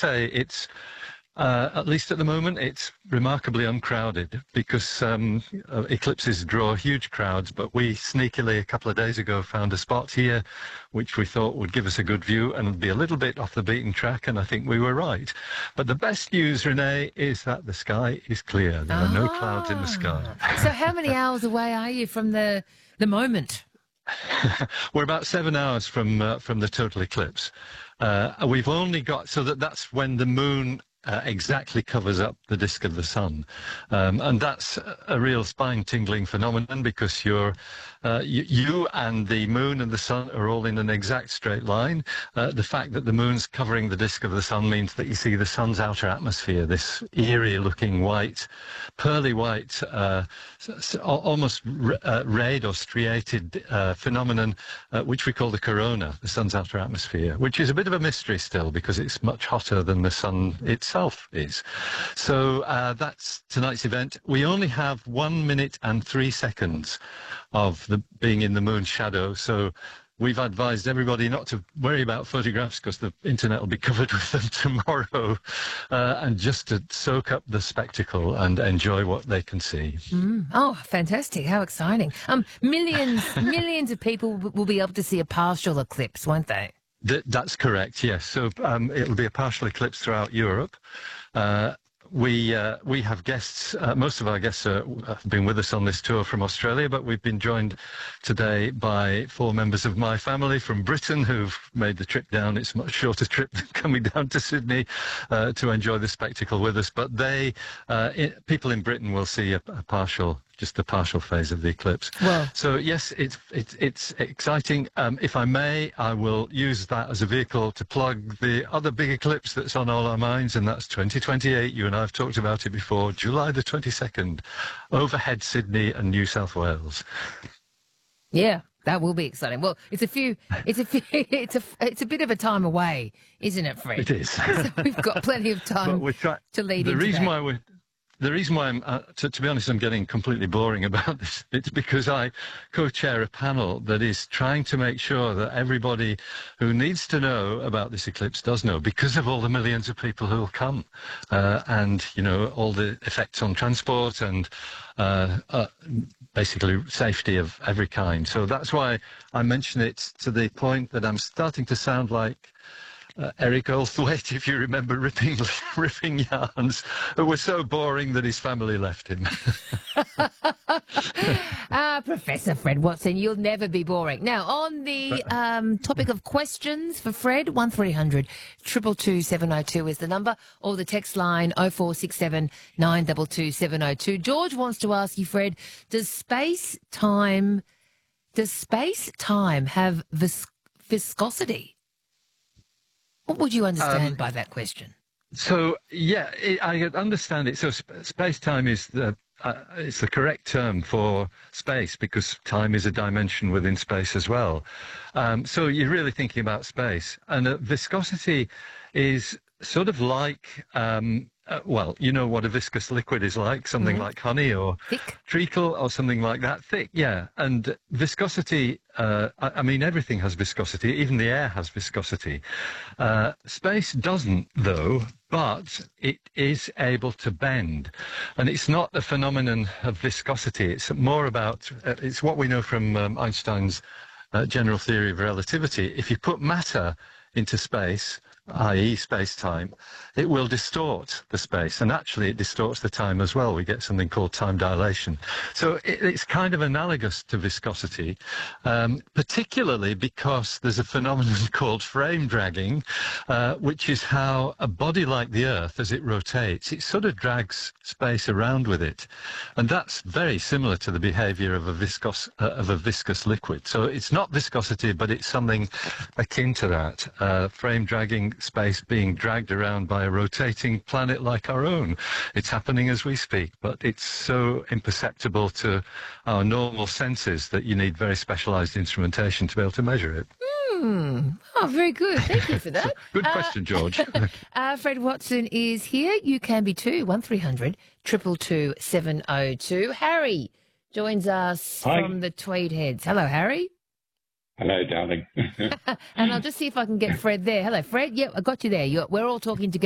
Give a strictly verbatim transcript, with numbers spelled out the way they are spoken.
say it's, uh, at least at the moment, it's remarkably uncrowded because um, uh, eclipses draw huge crowds. But we sneakily, a couple of days ago, found a spot here which we thought would give us a good view and be a little bit off the beaten track, and I think we were right. But the best news, Renee, is that the sky is clear. There are ah. no clouds in the sky. So how many hours away are you from the, the moment? We're about seven hours from uh, from the total eclipse. Uh, we've only got, so that that's when the moon Uh, exactly covers up the disk of the sun, um, and that's a real spine-tingling phenomenon because you're, uh, you, you and the moon and the sun are all in an exact straight line. Uh, the fact that the moon's covering the disk of the sun means that you see the sun's outer atmosphere, this eerie-looking white, pearly white, uh, almost uh, rayed or striated uh, phenomenon, uh, which we call the corona, the sun's outer atmosphere, which is a bit of a mystery still because it's much hotter than the sun itself. Is. So uh, that's tonight's event. We only have one minute and three seconds of the being in the moon's shadow. So we've advised everybody not to worry about photographs because the internet will be covered with them tomorrow, uh, and just to soak up the spectacle and enjoy what they can see. Mm. Oh, fantastic. How exciting. Um, millions, millions of people will be able to see a partial eclipse, won't they? Th that's correct, yes. So um, it'll be a partial eclipse throughout Europe. Uh, we uh, we have guests. Uh, most of our guests are, have been with us on this tour from Australia, but we've been joined today by four members of my family from Britain who've made the trip down. It's a much shorter trip than coming down to Sydney uh, to enjoy the spectacle with us. But they, uh, it, people in Britain will see a, a partial. Just the partial phase of the eclipse. Well, so yes, it's it's it's exciting. Um, if I may, I will use that as a vehicle to plug the other big eclipse that's on all our minds, and that's twenty twenty-eight. You and I have talked about it before. July the twenty-second, overhead Sydney and New South Wales. Yeah, that will be exciting. Well, it's a few, it's a few, it's a, it's a bit of a time away, isn't it, Fred? It is. So we've got plenty of time to lead the into reason that. why we're The reason why I'm, uh, to, to be honest, I'm getting completely boring about this, it's because I co-chair a panel that is trying to make sure that everybody who needs to know about this eclipse does know, because of all the millions of people who will come, uh, and, you know, all the effects on transport and uh, uh, basically safety of every kind. So that's why I mention it to the point that I'm starting to sound like Uh, Eric Oldthwaite, if you remember, ripping ripping yarns that were so boring that his family left him. Ah, Professor Fred Watson, you'll never be boring. Now, on the um, topic of questions for Fred, one three hundred, two two two, seven oh two is the number, or the text line oh four six seven, nine two two, seven oh two. George wants to ask you, Fred, does space-time, does space-time have vis viscosity? What would you understand um, by that question? So, yeah, it, I understand it. So sp space-time is the, uh, it's the correct term for space because time is a dimension within space as well. Um, so you're really thinking about space. And uh, viscosity is sort of like, um, uh, well, you know what a viscous liquid is like, something mm-hmm. like honey or thick. Treacle or something like that. Thick, yeah. And viscosity, uh, I, I mean, everything has viscosity. Even the air has viscosity. Uh, space doesn't, though, but it is able to bend. And it's not a phenomenon of viscosity. It's more about, uh, it's what we know from um, Einstein's uh, general theory of relativity. If you put matter into space, that is space-time, it will distort the space, and actually it distorts the time as well. We get something called time dilation. So it, it's kind of analogous to viscosity, um, particularly because there's a phenomenon called frame dragging, uh, which is how a body like the Earth, as it rotates, it sort of drags space around with it. And that's very similar to the behavior of a viscous, uh, of a viscous liquid. So it's not viscosity, but it's something akin to that, uh, frame dragging, space being dragged around by a rotating planet like our own. It's happening as we speak, but it's so imperceptible to our normal senses that you need very specialized instrumentation to be able to measure it. Mm. Oh, very good. Thank you for that. Good uh, question, George. uh, Fred Watson is here. You can be too. one three hundred, two two two, seven oh two. Harry joins us Hi. from the Tweed Heads. Hello, Harry. Hello, darling. And I'll just see if I can get Fred there. Hello, Fred. Yeah, I got you there. You're, we're all talking together.